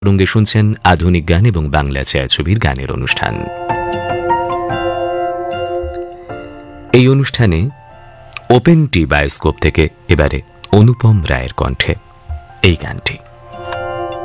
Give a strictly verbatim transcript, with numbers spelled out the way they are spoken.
রঙ্গে শুনছেন আধুনিক গান এবং বাংলা ছায়াছবির গানের অনুষ্ঠান। এই অনুষ্ঠানে ওপেন টি বায়োস্কোপ থেকে এবারে অনুপম রায়ের কণ্ঠে এই গানটি।